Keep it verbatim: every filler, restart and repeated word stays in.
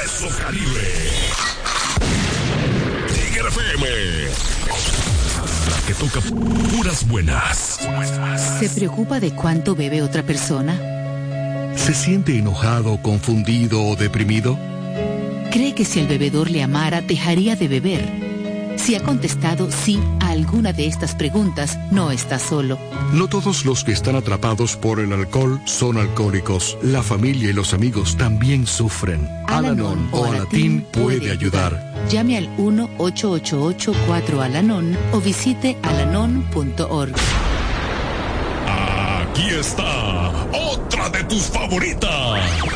Expreso Caribe. Tiger F M. La que toca puras buenas. ¿Se preocupa de cuánto bebe otra persona? ¿Se siente enojado, confundido o deprimido? ¿Cree que si el bebedor le amara, dejaría de beber? Si ha contestado sí a alguna de estas preguntas, no está solo. No todos los que están atrapados por el alcohol son alcohólicos. La familia y los amigos también sufren. Al-Anon o Alatín puede ayudar. Llame al uno ocho ocho ocho cuatro Al-Anon o visite alanon punto org. Aquí está otra de tus favoritas.